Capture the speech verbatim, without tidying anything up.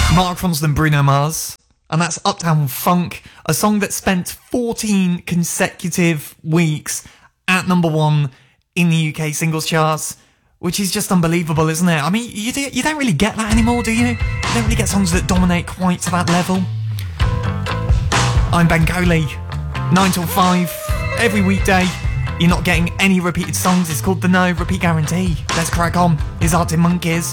Mark Ronson and Bruno Mars, and that's Uptown Funk, a song that spent fourteen consecutive weeks at number one in the U K singles charts, which is just unbelievable, isn't it? I mean, you, do, you don't really get that anymore, do you? You don't really get songs that dominate quite to that level. I'm Ben Coley, nine till five, every weekday. You're not getting any repeated songs. It's called the No Repeat Guarantee. Let's crack on. Here's Arctic Monkeys.